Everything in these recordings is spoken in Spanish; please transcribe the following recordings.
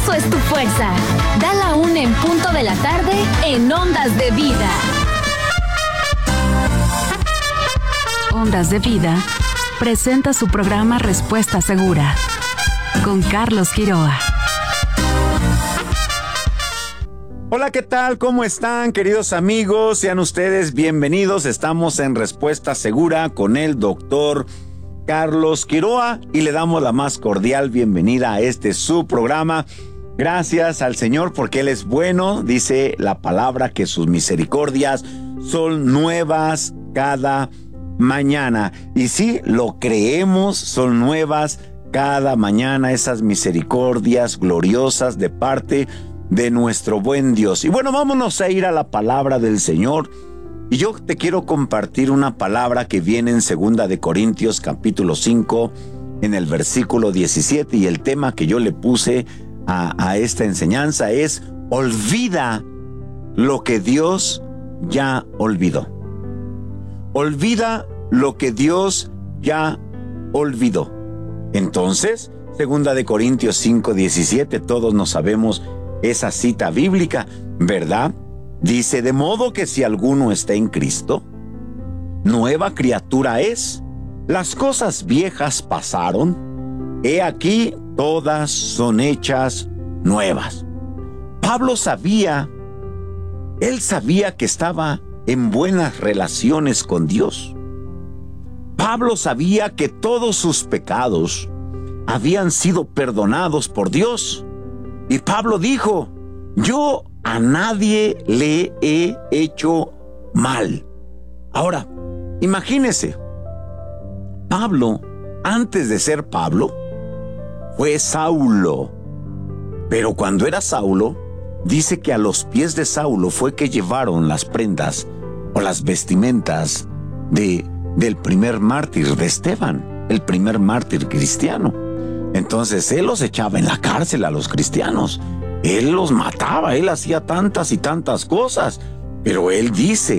Eso es tu fuerza. Da la 1 en punto de la tarde en Ondas de Vida. Ondas de Vida presenta su programa Respuesta Segura con Carlos Quiroa. Hola, ¿qué tal? ¿Cómo están, queridos amigos? Sean ustedes bienvenidos. Estamos en Respuesta Segura con el doctor Carlos Quiroa y le damos la más cordial bienvenida a su programa. Gracias al Señor porque Él es bueno. Dice la palabra que sus misericordias son nuevas cada mañana. Y sí, lo creemos, son nuevas cada mañana esas misericordias gloriosas de parte de nuestro buen Dios. Y bueno, vámonos a ir a la palabra del Señor. Y yo te quiero compartir una palabra que viene en 2 de Corintios capítulo 5, en el versículo 17. Y el tema que yo le puse a esta enseñanza es: olvida lo que Dios ya olvidó. Olvida lo que Dios ya olvidó. Entonces, 2 de Corintios 5, 17, todos nos sabemos esa cita bíblica, ¿verdad? Dice: de modo que si alguno está en Cristo, nueva criatura es. Las cosas viejas pasaron, he aquí todas son hechas nuevas. Pablo sabía que estaba en buenas relaciones con Dios. Pablo sabía que todos sus pecados habían sido perdonados por Dios. Y Pablo dijo: yo a nadie le he hecho mal. Ahora, imagínese, Pablo, antes de ser Pablo, fue Saulo. Pero cuando era Saulo, dice que a los pies de Saulo fue que llevaron las prendas o las vestimentas del primer mártir, de Esteban, el primer mártir cristiano. Entonces él los echaba en la cárcel a los cristianos. Él los mataba, él hacía tantas y tantas cosas. Pero él dice,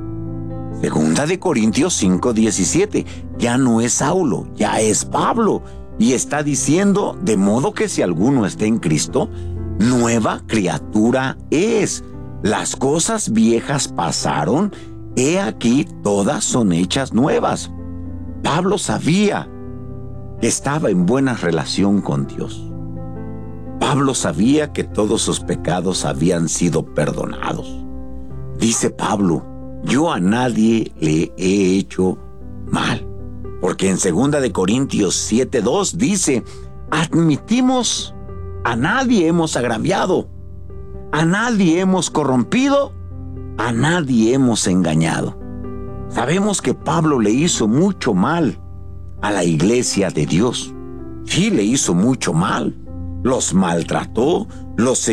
2 de Corintios 5, 17, ya no es Saulo, ya es Pablo. Y está diciendo: de modo que si alguno está en Cristo, nueva criatura es. Las cosas viejas pasaron, he aquí todas son hechas nuevas. Pablo sabía que estaba en buena relación con Dios. Pablo sabía que todos sus pecados habían sido perdonados. Dice Pablo: yo a nadie le he hecho mal. Porque en 2 de Corintios 7:2 dice: admitimos, a nadie hemos agraviado, a nadie hemos corrompido, a nadie hemos engañado. Sabemos que Pablo le hizo mucho mal a la iglesia de Dios. Sí, le hizo mucho mal. Los maltrató, los